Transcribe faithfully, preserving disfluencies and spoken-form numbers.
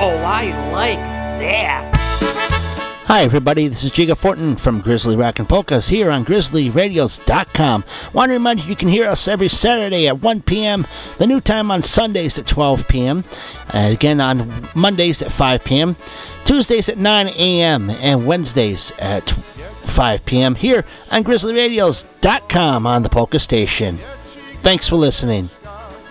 Oh, I like that. Hi everybody, this is Jiga Fortin from Grizzly Rockin' Polkas here on grizzly radios dot com. Want to remind you you can hear us every Saturday at one p.m., the new time on Sundays at twelve p.m., uh, again on Mondays at five p.m., Tuesdays at nine a.m., and Wednesdays at five p.m. here on grizzly radios dot com on the Polka Station. Thanks for listening.